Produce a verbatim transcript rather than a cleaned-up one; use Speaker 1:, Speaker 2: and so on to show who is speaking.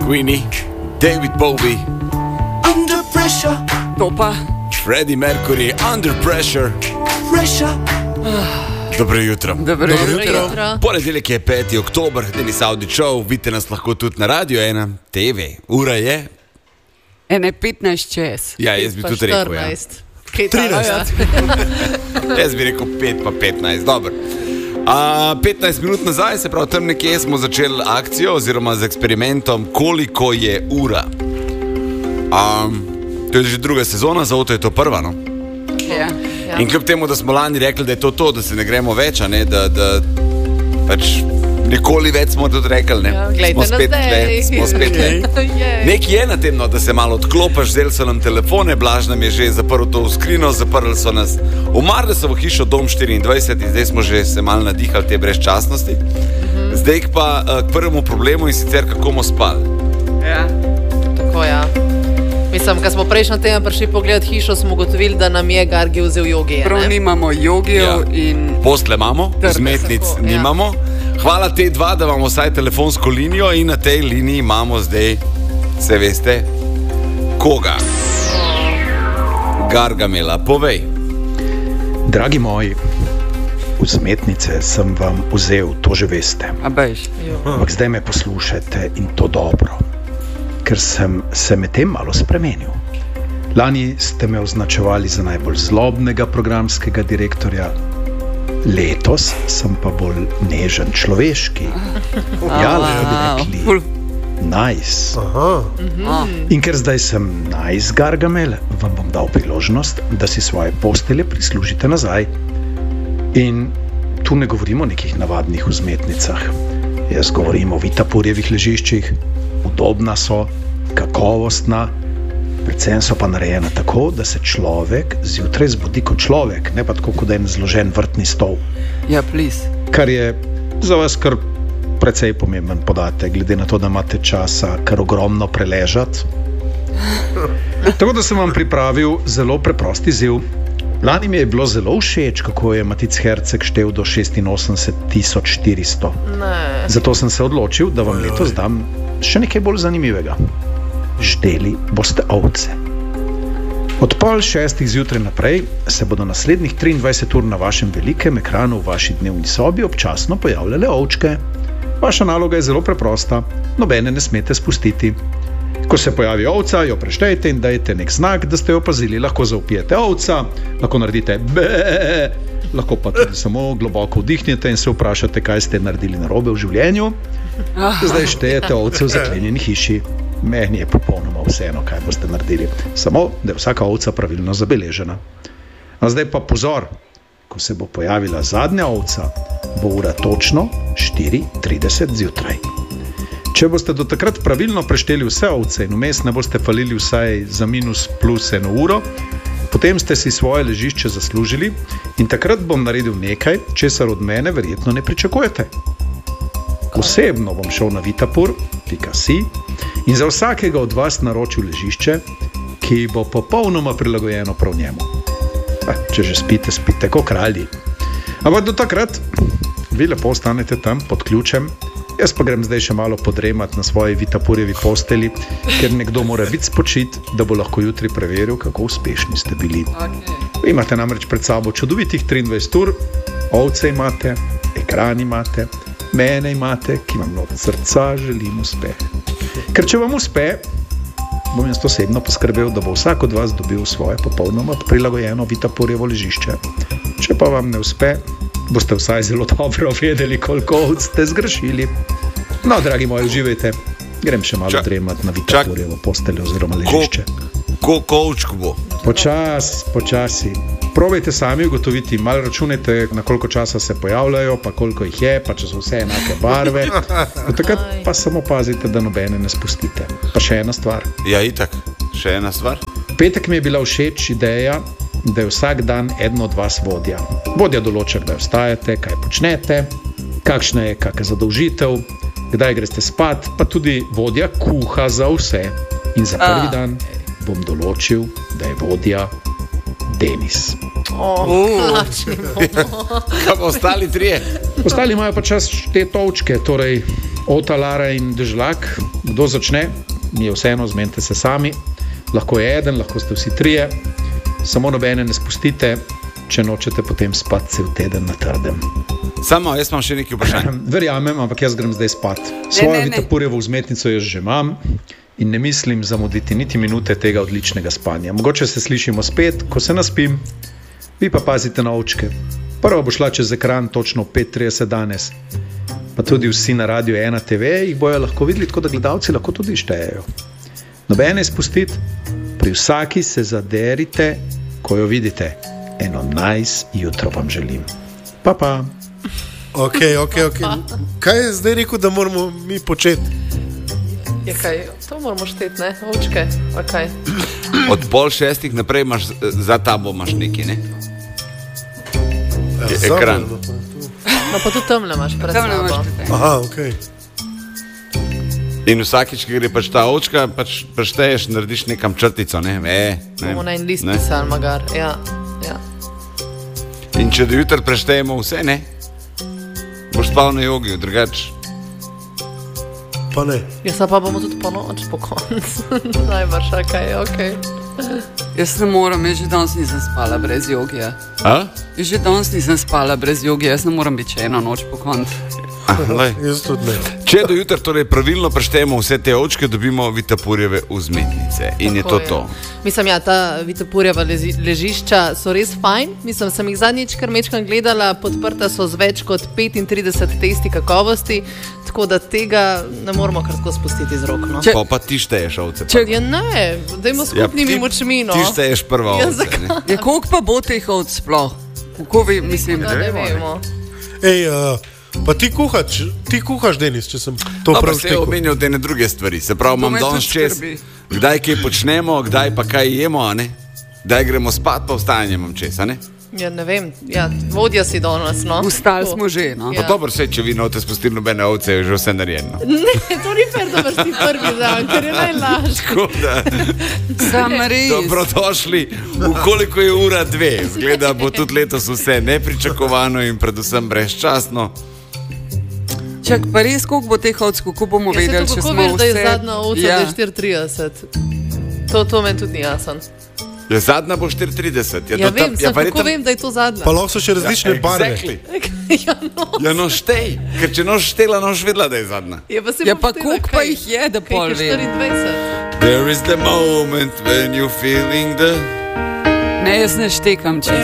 Speaker 1: Queenie, David Bowie,
Speaker 2: Under Pressure,
Speaker 3: To pa.
Speaker 1: Freddie Mercury, Under Pressure.
Speaker 2: Pressure.
Speaker 1: Dobro jutro.
Speaker 3: Dobro jutro.
Speaker 1: Ponedeljek je peti oktober, Denis Audi Show, vidite nas lahko tudi na Radio ena, T V. Ura je?
Speaker 3: Ene petnajst čez.
Speaker 1: Ja, jaz bi tudi rekel, ja.
Speaker 4: trinajst.
Speaker 1: Jaz bi rekel pet pa petnajst, dobro. A, petnajst minut nazaj, se pravi, tam nekje smo začeli akcijo oziroma z eksperimentom, koliko je ura. A, to je že druga sezona, zato je to prva, no?
Speaker 3: Ja.
Speaker 1: Ja. In kljub temu, da smo lani rekli, da je to to, da se ne gremo več, a ne, da, da pač nikoli več smo tudi rekli, ne.
Speaker 4: Ja, glejte
Speaker 1: smo spet
Speaker 4: na zdaj.
Speaker 1: le, smo spet le. Nekaj je na tem, no, da se malo odklopaš, vzeli so nam telefone, Blaž nam je že zaprl to v skrino, zaprli so nas v Mardesovo hišo Dom štiriindvajset in zdaj smo že se malo nadihali te brezčasnosti. Mhm. Zdaj pa k prvemu problemu in sicer kako bomo spali.
Speaker 3: Ja.
Speaker 4: Tako, ja. Mislim, ko smo prejšnjo teden prišli pogledat hišo, smo ugotovili, da nam je Gargi vzel jogije.
Speaker 3: Prav nimamo jogijev
Speaker 1: Ja.
Speaker 3: in...
Speaker 1: Postle imamo, vzmetnic
Speaker 4: Tako, ja.
Speaker 1: nimamo. Hvala te dva, da imamo vsaj telefonsko linijo in na tej liniji imamo zdaj, se veste, koga? Gargamela, povej.
Speaker 5: Dragi moji, vzmetnice sem vam vzel, to že veste.
Speaker 3: A bež.
Speaker 5: Ampak zdaj me poslušajte in to dobro, ker sem se medtem malo spremenil. Lani ste me označevali za najbolj zlobnega programskega direktorja, letos sem pa bolj nežen, človeški. Ja, lahko bi rekli,
Speaker 3: Ful.
Speaker 5: nice. In ker zdaj sem nice Gargamel, vam bom dal priložnost, da si svoje postelje prislužite nazaj. In tu ne govorimo o nekih navadnih vzmetnicah. Jaz govorim o Vitapurjevih ležiščih, udobna so, kakovostna, predvsem so pa narejena tako, da se človek zjutraj zbudi kot človek, ne pa tako, kot da je zložen vrtni stol.
Speaker 3: Ja, please.
Speaker 5: Kar je za vas kar precej pomemben podatek, glede na to, da imate časa kar ogromno preležati. Tako da sem vam pripravil zelo preprost izziv. Lani mi je bilo zelo všeč, kako je Matic Herceg štel do šestinosemdeset tisoč štiristo.
Speaker 4: Ne.
Speaker 5: Zato sem se odločil, da vam letos dam še nekaj bolj zanimivega. Ždeli boste ovce. Od pol šestih zjutraj naprej se bodo naslednjih triindvajset ur na vašem velikem ekranu v vaši dnevni sobi občasno pojavljale ovčke. Vaša naloga je zelo preprosta, nobene ne smete spustiti. Ko se pojavi ovca, jo preštejte in dajte nek znak, da ste jo opazili. Lahko zaupijete ovca, lahko naredite be, lahko pa tudi samo globoko vdihnete in se vprašate, kaj ste naredili narobe v življenju. Zdaj štejete ovce v zaklenjeni hiši. Meni je popolnoma vseeno, kaj boste naredili. Samo, da je vsaka ovca pravilno zabeležena. A zdaj pa pozor, ko se bo pojavila zadnja ovca, bo ura točno štiri trideset zjutraj. Če boste do takrat pravilno prešteli vse ovce in vmes ne boste falili vsaj za minus plus eno uro, potem ste si svoje ležišče zaslužili in takrat bom naredil nekaj, česar od mene verjetno ne pričakujete. Osebno bom šel na vitapur pika si in za vsakega od vas naročil ležišče, ki bo popolnoma prilagojeno prav njemu. Ah, če že spite, spite kot kralji. Ampak do takrat vi lepo ostanete tam pod ključem, jaz pa grem zdaj še malo podremat na svoji Vitapurjevi posteli, ker nekdo mora biti spočit, da bo lahko jutri preveril, kako uspešni ste bili.
Speaker 3: Okay.
Speaker 5: Vi imate namreč pred sabo čudovitih triindvajset ur, ovce imate, ekran imate, mene imate, ki vam od srca želim uspeh. Ker če vam uspe, bom jaz osebno poskrbel, da bo vsak od vas dobil svoje popolnoma prilagojeno Vitapurjevo ležišče. Če pa vam ne uspe, boste vsaj zelo dobro vedeli, koliko ovc ste zgrešili. No, dragi moji, uživajte. Grem še malo
Speaker 1: Čak,
Speaker 5: dremat na Vitapurjevo posteljo oziroma ležišče.
Speaker 1: Ko kovčk bo?
Speaker 5: Počas, počasi. Probajte sami ugotoviti, malo računajte, na koliko časa se pojavljajo, pa koliko jih je, pa če so vse enake barve. Do takrat pa samo pazite, da nobene ne spustite. Pa še ena stvar.
Speaker 1: Ja, itak, še ena stvar.
Speaker 5: V petek mi je bila všeč ideja, da je vsak dan eden od vas vodja. Vodja določa, kdaj vstajate, kaj počnete, kakšna je kakšna zadolžitev, kdaj greste spat, pa tudi vodja kuha za vse. In za prvi dan bom določil, da je vodja Denis.
Speaker 4: Oh, lačni bomo.
Speaker 1: Kaj pa ostali trije?
Speaker 5: Ostali imajo pa čas te točke, torej Ota, Lara in Dežlak, kdo začne? Mi je vseeno, zmenite se sami. Lahko je eden, lahko ste vsi trije. Samo nobene ne spustite, če nočete potem spati cel teden na trdem.
Speaker 1: Samo, jaz imam še nekaj vprašanj.
Speaker 5: Verjamem, ampak jaz grem zdaj spat. Svojo Vitapurjevo vzmetnico jaz že imam in ne mislim zamuditi niti minute tega odličnega spanja. Mogoče se slišimo spet, ko se naspim. Vi pa pazite na očke. Prva bo šla čez ekran točno v pet trideset danes. Pa tudi vsi na Radio ena te ve jih bojo lahko videli, tako da gledalci lahko tudi štejejo. Nobene spustiti, pri vsaki se zaderite, ko jo vidite. Eno nice jutro vam želim. Pa pa.
Speaker 6: Ok, ok, ok. Kaj je zdaj rekel, da moramo mi početi?
Speaker 4: Je kaj, to moramo šteti, ne? Očke, okay.
Speaker 1: Od pol šestih naprej imaš, za tabo imaš neki, ne?
Speaker 6: Ja,
Speaker 1: ekran.
Speaker 6: zamerno,
Speaker 4: No pa tudi temle imaš pred
Speaker 3: Tam ne
Speaker 4: sabo.
Speaker 3: moreš.
Speaker 6: Aha, ok.
Speaker 1: In vsakič, ki gre pač ta očka, pač prešteješ, narediš nekam črtico, ne? E, ne,
Speaker 4: Bomo na en list
Speaker 1: ne.
Speaker 4: pisali, magar. Ja, ja.
Speaker 1: In če do jutra preštejemo vse, ne? Boš spal na jogi, drugače.
Speaker 6: Pa ne.
Speaker 4: Ja, sa pa bomo tudi po noč, po koncu. Najbrž, kaj je, okej.
Speaker 3: Jaz ne morem, jaz že danes nisem spala brez jogija.
Speaker 1: A?
Speaker 3: Jaz že danes nisem spala brez jogija, jaz ne morem biti še eno noč po koncu.
Speaker 1: Ah, lej.
Speaker 6: Jaz tudi ne.
Speaker 1: Če do jutra torej pravilno preštejemo vse te očke, dobimo Vitapurjeve vzmetnice. In je to
Speaker 4: Tako
Speaker 1: to.
Speaker 4: Mislim, ja, ta Vitapurjeva lezi, ležišča so res fajn. Mislim, sem jih zadnjič kar mečkam gledala, podprta so z več kot petintrideset testi kakovosti, tako da tega ne moramo kar tako spustiti z rok. No.
Speaker 3: Če-
Speaker 1: Pa pa ti šteješ ovce.
Speaker 3: Če-
Speaker 4: Ja, ne, dajmo skupnimi
Speaker 1: ti-
Speaker 4: močmi, no.
Speaker 1: Ti šteješ prva
Speaker 4: Ja,
Speaker 1: ovce, ne?
Speaker 3: Ja, koliko pa bo teh ovc sploh? Kako vi, mislim,
Speaker 4: Ja, ne vemo.
Speaker 6: Ej, uh, pa ti kuhaš, ti kuhaš, Denis, če sem to
Speaker 1: No, pa
Speaker 6: prav
Speaker 1: se je
Speaker 6: štekel.
Speaker 1: omenil te ne druge stvari. Se pravi,
Speaker 3: To
Speaker 1: imam
Speaker 3: me
Speaker 1: danes
Speaker 3: tudi
Speaker 1: čez,
Speaker 3: skrbi.
Speaker 1: kdaj kaj počnemo, kdaj pa kaj jemo, a ne? Kdaj gremo spat, pa vstajanje imam čez, a ne?
Speaker 4: Ja, ne vem, ja, vodja si danes, no.
Speaker 3: Vstali
Speaker 4: Tako.
Speaker 3: smo že, no.
Speaker 1: Pa
Speaker 4: Ja.
Speaker 1: dobro, vse, če vi note spustili nobene ovce, je že vse narejeno.
Speaker 4: Ne, to ni fer, da boš ti prvi dan, ker je najlažje.
Speaker 1: Tako da,
Speaker 3: Sam res.
Speaker 1: dobrodošli, v koliko je ura dve. Zgleda, bo tudi letos vse nepričakovano in predvsem brezčasno.
Speaker 3: Čak, pa res, koliko bo teh ovc, kako bomo
Speaker 4: Ja, se
Speaker 3: vedeli,
Speaker 4: to
Speaker 3: če
Speaker 4: kako
Speaker 3: smo
Speaker 4: veš,
Speaker 3: vse...
Speaker 4: da je zadnja ovca,
Speaker 3: ja.
Speaker 4: da je štiri trideset. To, to meni tudi ni jasen.
Speaker 1: Ja, zadnja bo štiri trideset.
Speaker 4: Ja, vem, sem, kako vem, da je to zadnja.
Speaker 6: Pa lahko so še različne barve.
Speaker 1: Exactly.
Speaker 4: Ja, no.
Speaker 1: Ja, no štej, ker če noš štela, noš vedela, da je zadnja.
Speaker 4: Ja, pa, se
Speaker 3: Ja,
Speaker 4: bom
Speaker 3: pa
Speaker 4: štela,
Speaker 3: koliko
Speaker 4: kaj-
Speaker 3: pa jih je, da
Speaker 4: kaj
Speaker 3: pol
Speaker 4: jih je
Speaker 3: vem?
Speaker 4: štiriindvajset.
Speaker 1: There is the moment when you're feeling the...
Speaker 3: Ne, jaz ne štekam čez